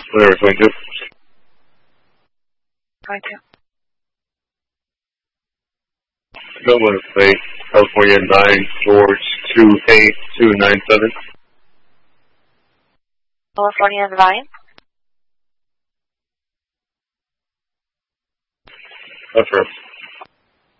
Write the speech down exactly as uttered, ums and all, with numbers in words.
Whatever, twenty-two. twenty-two. Go with say California nine George two eight two nine seven. California nine. That's right.